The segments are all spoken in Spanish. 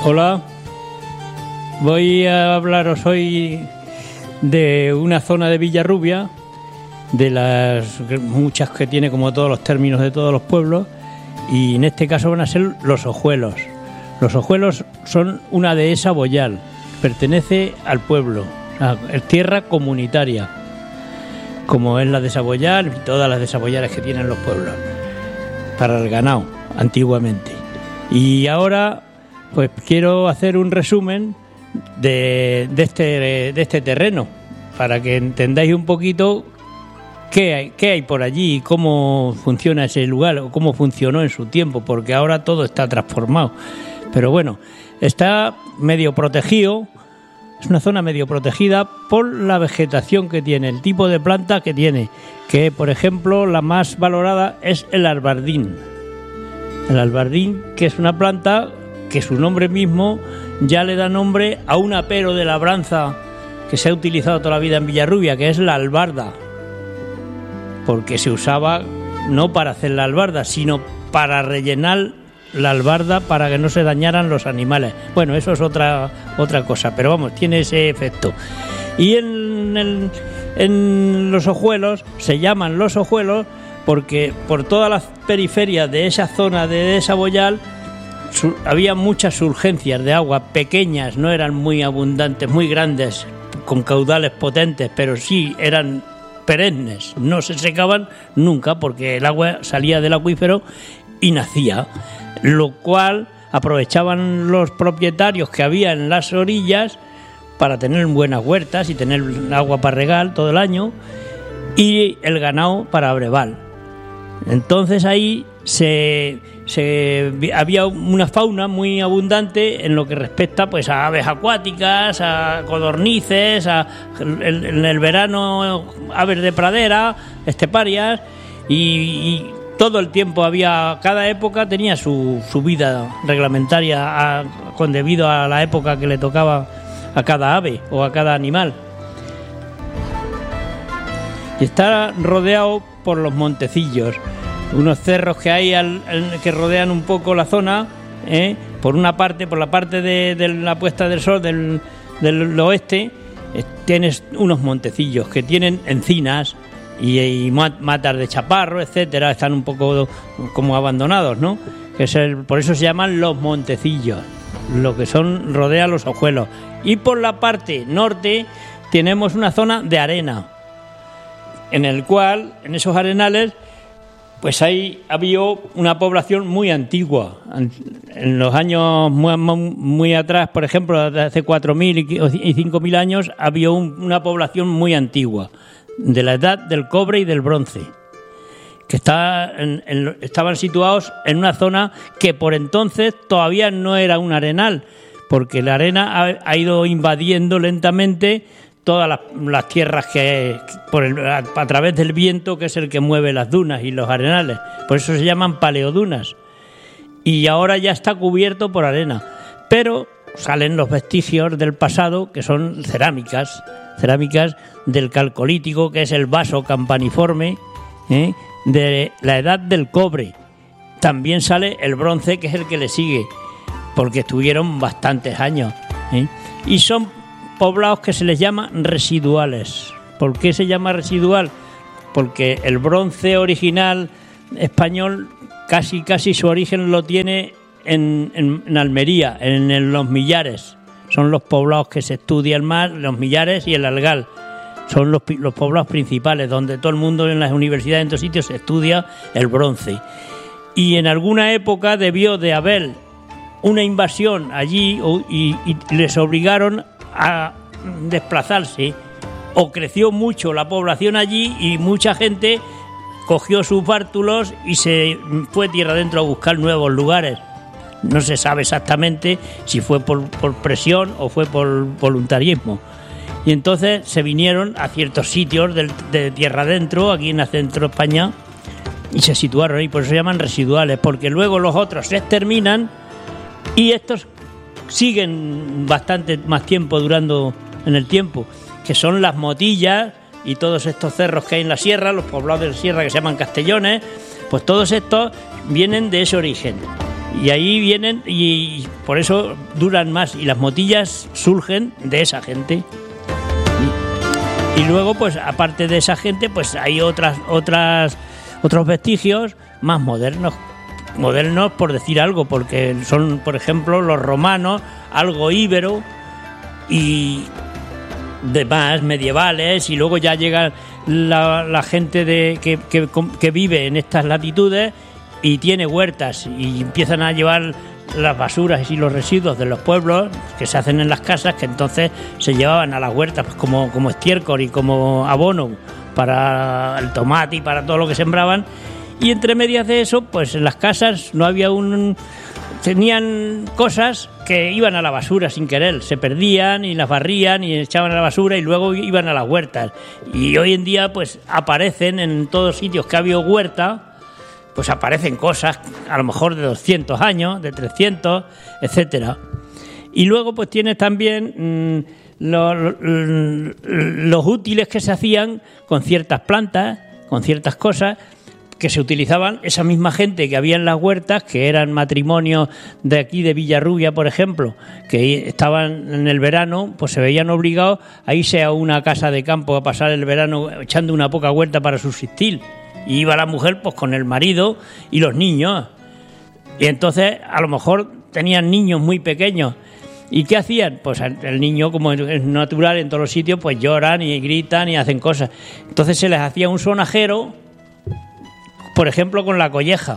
Hola, voy a hablaros hoy de una zona de Villarrubia, de las muchas que tiene, como todos los términos de todos los pueblos, y en este caso van a ser los Ojuelos. Los Ojuelos son una dehesa boyal, pertenece al pueblo, es tierra comunitaria, como es la de Saboyal y todas las de Saboyales que tienen los pueblos, para el ganado, antiguamente. Y ahora pues quiero hacer un resumen de este terreno, para que entendáis un poquito qué hay por allí y cómo funciona ese lugar, o cómo funcionó en su tiempo, porque ahora todo está transformado. Pero bueno, está medio protegido, es una zona medio protegida por la vegetación que tiene, el tipo de planta que tiene, que por ejemplo la más valorada es el albardín. El albardín, que es una planta que su nombre mismo ya le da nombre a un apero de labranza que se ha utilizado toda la vida en Villarrubia, que es la albarda, porque se usaba no para hacer la albarda, sino para rellenar la albarda para que no se dañaran los animales. Bueno, eso es otra cosa, pero vamos, tiene ese efecto. Y en los Ojuelos, se llaman los Ojuelos porque por todas las periferias de esa zona de Saboyal había muchas surgencias de agua pequeñas, no eran muy abundantes, muy grandes, con caudales potentes, pero sí eran perennes, no se secaban nunca porque el agua salía del acuífero y nacía, lo cual aprovechaban los propietarios que había en las orillas para tener buenas huertas y tener agua para regar todo el año, y el ganado para breval. Entonces ahí había una fauna muy abundante en lo que respecta pues a aves acuáticas, a codornices, en el verano aves de pradera, esteparias, y todo el tiempo había, cada época tenía su vida reglamentaria debido a la época que le tocaba a cada ave o a cada animal. Y está rodeado por los montecillos, unos cerros que hay que rodean un poco la zona, por la parte de la puesta del sol del oeste, tienes unos montecillos que tienen encinas y matas de chaparro, etcétera, están un poco como abandonados, ¿no? Por eso se llaman los montecillos, lo que rodea los Ojuelos. Y por la parte norte tenemos una zona de arena, en el cual, en esos arenales, pues había una población muy antigua. En los años muy atrás, por ejemplo, hace 4.000 y 5.000 años, había una población muy antigua, de la edad del cobre y del bronce, que estaban situados en una zona que por entonces todavía no era un arenal, porque la arena ha ido invadiendo lentamente todas las tierras a través del viento, que es el que mueve las dunas y los arenales. Por eso se llaman paleodunas. Y ahora ya está cubierto por arena. Pero salen los vestigios del pasado, que son cerámicas del calcolítico, que es el vaso campaniforme, de la edad del cobre. También sale el bronce, que es el que le sigue, porque estuvieron bastantes años. Y son poblados que se les llama residuales. ¿Por qué se llama residual? Porque el bronce original español casi su origen lo tiene en Almería, en los Millares. Son los poblados que se estudian más, los Millares y el Algal. Son los poblados principales, donde todo el mundo en las universidades, en todos sitios, se estudia el bronce. Y en alguna época debió de haber una invasión allí y les obligaron a desplazarse, o creció mucho la población allí y mucha gente cogió sus bártulos y se fue tierra adentro a buscar nuevos lugares. No se sabe exactamente si fue por presión o fue por voluntarismo. Y entonces se vinieron a ciertos sitios de tierra adentro, aquí en el centro de España, y se situaron ahí. Por eso se llaman residuales, porque luego los otros se exterminan y estos siguen bastante más tiempo durando en el tiempo, que son las Motillas y todos estos cerros que hay en la sierra, los poblados de la sierra que se llaman Castellones, pues todos estos vienen de ese origen. Y ahí vienen y por eso duran más. Y las motillas surgen de esa gente. Y luego, pues aparte de esa gente, pues hay otros vestigios más modernos por decir algo, porque son, por ejemplo, los romanos, algo íbero y demás medievales, y luego ya llega la gente que vive en estas latitudes y tiene huertas y empiezan a llevar las basuras y los residuos de los pueblos que se hacen en las casas, que entonces se llevaban a las huertas, pues como estiércol y como abono para el tomate y para todo lo que sembraban. Y entre medias de eso, pues en las casas no había tenían cosas que iban a la basura sin querer, se perdían y las barrían y echaban a la basura y luego iban a las huertas. Y hoy en día pues aparecen en todos sitios que ha habido huerta, pues aparecen cosas a lo mejor de 200 años, de 300, etcétera. Y luego pues tienes también los útiles que se hacían con ciertas plantas, con ciertas cosas que se utilizaban esa misma gente que había en las huertas, que eran matrimonios de aquí de Villarrubia, por ejemplo, que estaban en el verano, pues se veían obligados a irse a una casa de campo a pasar el verano echando una poca huerta para subsistir. Y iba la mujer pues con el marido y los niños. Y entonces a lo mejor tenían niños muy pequeños. ¿Y qué hacían? Pues el niño, como es natural en todos los sitios, pues lloran y gritan y hacen cosas. Entonces se les hacía un sonajero, por ejemplo, con la colleja.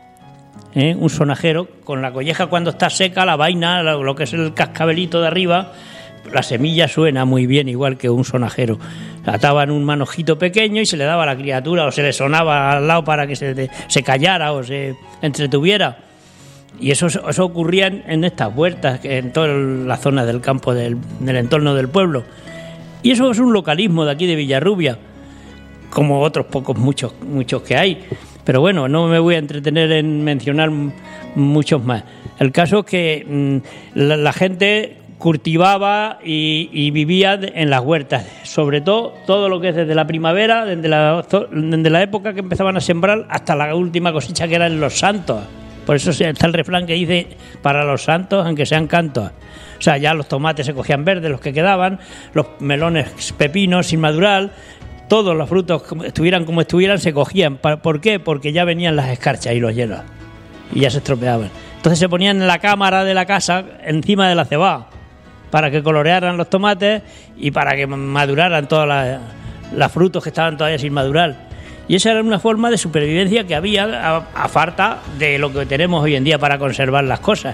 Un sonajero con la colleja cuando está seca, la vaina, lo que es el cascabelito de arriba, la semilla suena muy bien, igual que un sonajero. Ataban un manojito pequeño y se le daba a la criatura, o se le sonaba al lado para que se callara o se entretuviera. Y eso ocurría en estas huertas, en todas las zonas del campo, del entorno del pueblo. Y eso es un localismo de aquí de Villarrubia, como otros muchos que hay. Pero bueno, no me voy a entretener en mencionar muchos más. El caso es que la gente cultivaba y vivía en las huertas, sobre todo lo que es desde la primavera, desde la época que empezaban a sembrar hasta la última cosecha, que eran los santos. Por eso está el refrán que dice: para los santos, aunque sean cantos. O sea, ya los tomates se cogían verdes, los que quedaban, los melones, pepinos sin madurar, todos los frutos, estuvieran como estuvieran, se cogían. ¿Por qué? Porque ya venían las escarchas y los hielos y ya se estropeaban. Entonces se ponían en la cámara de la casa encima de la cebada para que colorearan los tomates y para que maduraran todos los frutos que estaban todavía sin madurar. Y esa era una forma de supervivencia que había a falta de lo que tenemos hoy en día para conservar las cosas.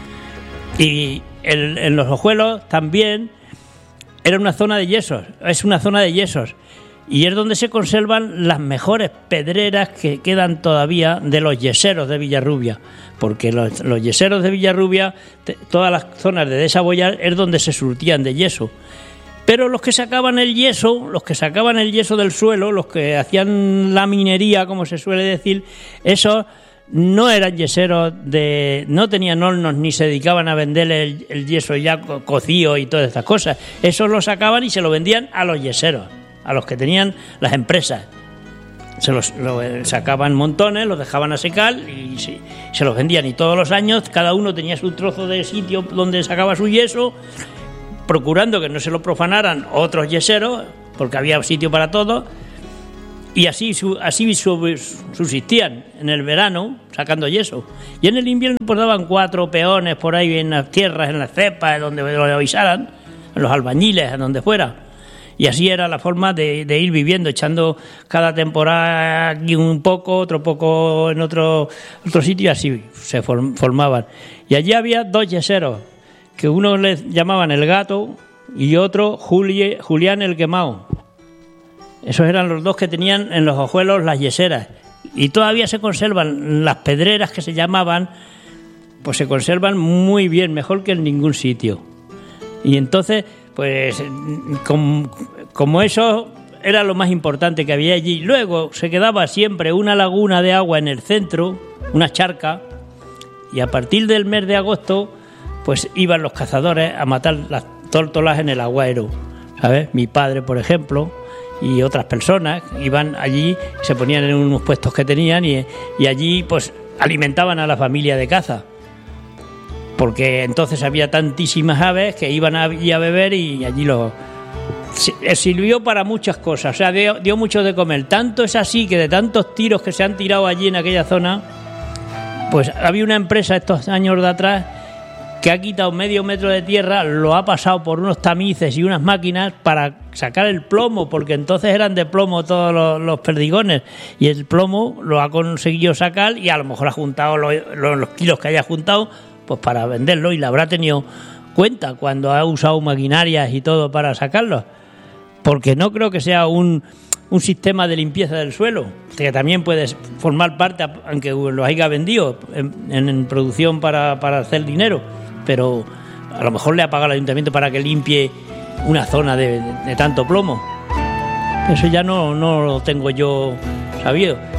Y en los Ojuelos también era una zona de yesos, es una zona de yesos. Y es donde se conservan las mejores pedreras que quedan todavía de los yeseros de Villarrubia. Porque los yeseros de Villarrubia, todas las zonas de desabollar, es donde se surtían de yeso. Pero los que sacaban el yeso del suelo, los que hacían la minería, como se suele decir, esos no eran yeseros no tenían hornos ni se dedicaban a vender el yeso ya cocido y todas estas cosas. Esos lo sacaban y se lo vendían a los yeseros, a los que tenían las empresas. Lo sacaban montones, los dejaban a secar y se los vendían. Y todos los años cada uno tenía su trozo de sitio donde sacaba su yeso, procurando que no se lo profanaran otros yeseros, porque había sitio para todos. Y así subsistían en el verano, sacando yeso. Y en el invierno pues daban 4 peones por ahí en las tierras, en las cepas, donde lo avisaran, en los albañiles, en donde fuera. Y así era la forma de ir viviendo, echando cada temporada aquí un poco, otro poco en otro sitio, y así se formaban. Y allí había 2 yeseros, que uno les llamaban el Gato y otro Julián el Quemado. Esos eran los 2 que tenían en los Ojuelos las yeseras. Y todavía se conservan las pedreras que se llamaban, pues se conservan muy bien, mejor que en ningún sitio. Y entonces, pues como eso era lo más importante que había allí. Luego se quedaba siempre una laguna de agua en el centro, una charca, y a partir del mes de agosto pues iban los cazadores a matar las tórtolas en el aguaero, ¿sabes? Mi padre, por ejemplo, y otras personas iban allí, se ponían en unos puestos que tenían y allí pues alimentaban a la familia de caza, porque entonces había tantísimas aves que iban allí a beber y allí sirvió para muchas cosas, o sea, dio mucho de comer. Tanto es así que de tantos tiros que se han tirado allí en aquella zona, pues había una empresa estos años de atrás que ha quitado medio metro de tierra, lo ha pasado por unos tamices y unas máquinas para sacar el plomo, porque entonces eran de plomo todos los perdigones, y el plomo lo ha conseguido sacar y a lo mejor ha juntado los kilos que haya juntado pues para venderlo, y le habrá tenido cuenta cuando ha usado maquinarias y todo para sacarlos, porque no creo que sea un sistema de limpieza del suelo, que también puede formar parte, aunque lo haya vendido en producción para hacer dinero, pero a lo mejor le ha pagado al ayuntamiento para que limpie una zona de tanto plomo. Eso ya no lo tengo yo sabido.